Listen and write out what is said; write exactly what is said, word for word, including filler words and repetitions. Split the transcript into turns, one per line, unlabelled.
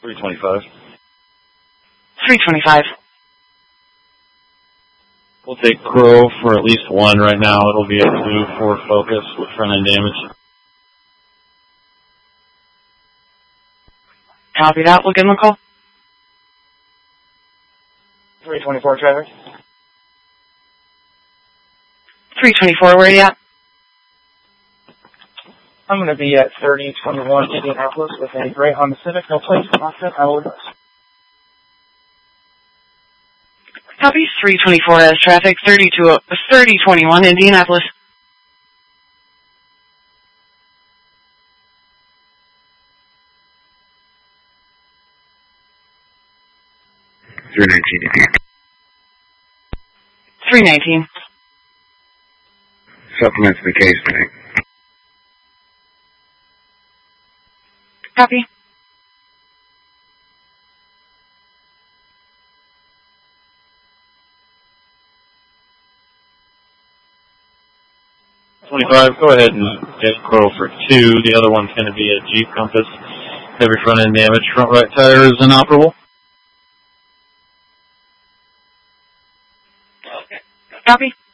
three twenty-five.
three twenty-five.
We'll take Crow for at least one right now. It'll be a two for Focus with front end damage.
Copy that. We'll give him a call.
three twenty-four, Trevor.
three twenty-four, where are you at?
I'm going to be at thirty twenty-one Indianapolis with a gray Honda Civic. No place, not set. I will address.
Copy. three twenty-four has traffic. thirty-two, thirty twenty-one Indianapolis.
three nineteen.
three nineteen.
Supplements the case tonight.
Copy.
twenty-five, go ahead and get Crow for two. The other one's going to be a Jeep Compass. Heavy front end damage. Front right tire is inoperable.
Copy.